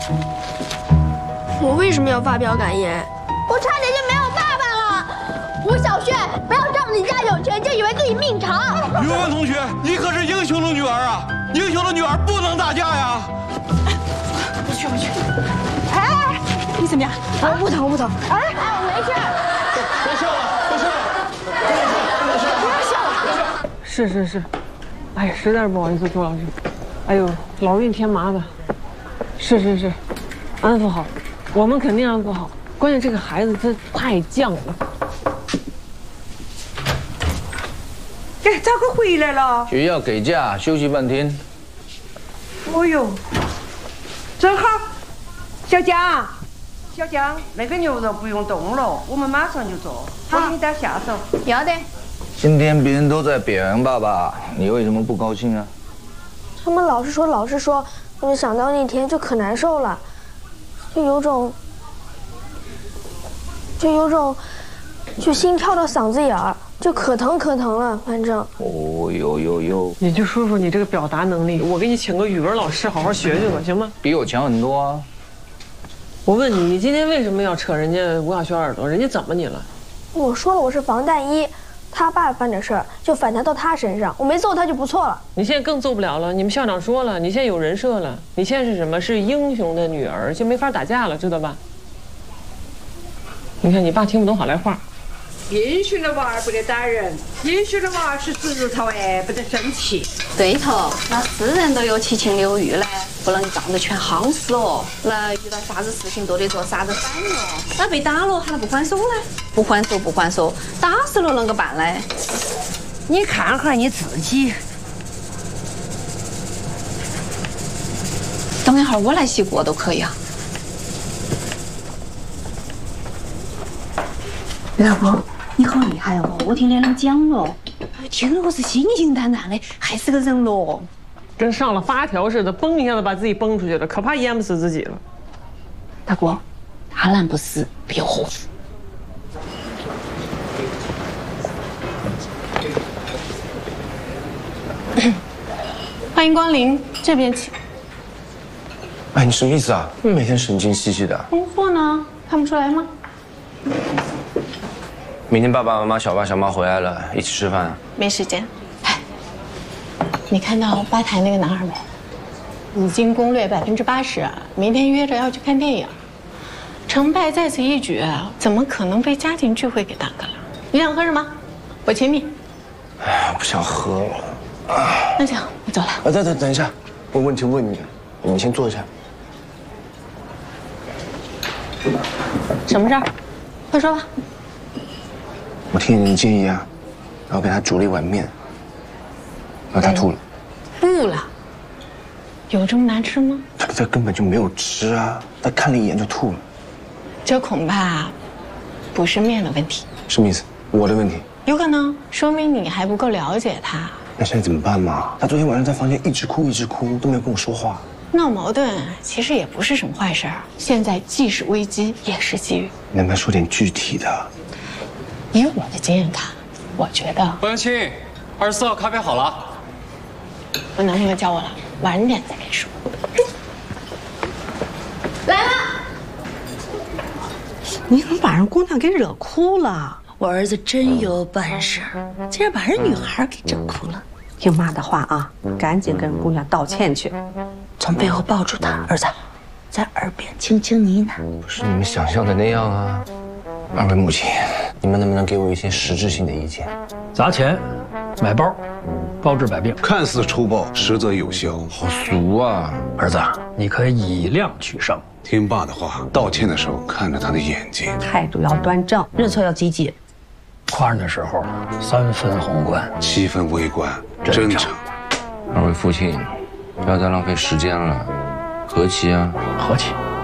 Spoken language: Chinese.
我为什么要发表感言？ 我差点就没有爸爸了。吴小轩，不要仗着你家有钱就以为自己命长。 语文同学，你可是英雄的女儿啊！英雄的女儿不能打架呀！ 我去。哎，你怎么样？ 啊，不疼。哎，我没事。 别笑了， 不要笑了。 是，哎呀，实在是不好意思，朱老师，哎呦，老给你添麻烦。是，安抚好，我们肯定安抚好。关键这个孩子他太犟了。 哎，咋个回来了？ 学校给假休息半天。 哦呦，正好，小江，那个牛肉不用冻了，我们马上就做，我给你打下手。 要得。 今天别人都在表扬爸爸，你为什么不高兴啊？ 他们老是说，我就想到那天就可难受了，就有种就心跳到嗓子眼儿，就可疼了，反正。 哦呦， 你就说说你这个表达能力，我给你请个语文老师好好学学吧，行吗？ 比我强很多啊。 我问你，你今天为什么要扯人家吴小轩耳朵？人家怎么你了？ 我说了我是防弹衣，他爸犯的事儿就反弹到他身上，我没揍他就不错了。 你现在更揍不了了，你们校长说了，你现在有人设了，你现在是什么？是英雄的女儿，就没法打架了，知道吧？你看你爸听不懂好赖话。 英雄的娃儿不得打人，英雄的娃儿是石头哎，不得生气。 对头，那是人都有七情六欲嘞，不能仗着全夯死哦。那遇到啥子事情都得做啥子反应哦。那被打了，还不还手嘞？不还手，打死了啷个办嘞？ 你看哈你自己。 等一会儿我来洗锅都可以啊。老公，你好厉害哦！我听连龙讲了，听了我是心惊胆战的，害死个人了。 跟上了发条似的，嘣一下子把自己崩出去了，可怕淹不死自己了。 大哥，大难不死，必有后福。欢迎光临，这边请。 哎，你什么意思啊？每天神经兮兮的。 工作呢？看不出来吗？ 明天爸爸妈妈、小爸小妈回来了，一起吃饭。 没时间。哎，你看到吧台那个男孩没？已经攻略80%，明天约着要去看电影。成败在此一举，怎么可能被家庭聚会给耽搁了？你想喝什么？我请你。 哎，我不想喝了。 那行，我走了。 等一下，我问题问你，你先坐一下。 什么事儿？快说吧。 我听你的建议啊，然后给他煮了一碗面，然后他吐了。 吐了？有这么难吃吗？ 他根本就没有吃啊，他看了一眼就吐了。 这恐怕不是面的问题。 什么意思？我的问题？ 有可能，说明你还不够了解他。 那现在怎么办嘛？他昨天晚上在房间一直哭，都没有跟我说话。 闹矛盾其实也不是什么坏事儿，现在既是危机也是机遇。 能不能说点具体的？ 以我的经验看，我觉得欧阳青，24号咖啡好了。 我男朋友叫我了，晚点再跟你说。来了， 你怎么把人姑娘给惹哭了？ 我儿子真有本事，竟然把人女孩给整哭了。 听妈的话啊，赶紧跟姑娘道歉去。 从背后抱住她，儿子，在耳边轻轻呢喃。 不是你们想象的那样啊。二位母亲，你们能不能给我一些实质性的意见？ 砸钱，买包，包治百病。 看似粗暴，实则有效。 好俗啊！ 儿子，你可以以量取胜。 听爸的话，道歉的时候看着他的眼睛， 态度要端正， 认错要积极。 夸人的时候3分宏观 7分微观，真诚。 二位父亲，不要再浪费时间了，和气啊！ 和气。